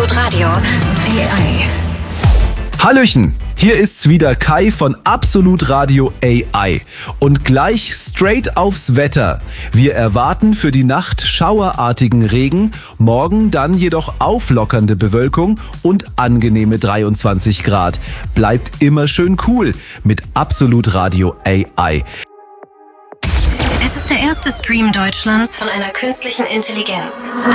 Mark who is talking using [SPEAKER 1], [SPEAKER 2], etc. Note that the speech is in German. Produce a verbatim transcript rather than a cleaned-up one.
[SPEAKER 1] Absolut Radio A I.
[SPEAKER 2] Hallöchen, hier ist's wieder Kai von Absolut Radio A I und gleich straight aufs Wetter. Wir erwarten für die Nacht schauerartigen Regen, morgen dann jedoch auflockernde Bewölkung und angenehme dreiundzwanzig Grad. Bleibt immer schön cool mit Absolut Radio A I.
[SPEAKER 1] Es ist der erste Stream Deutschlands von einer künstlichen Intelligenz.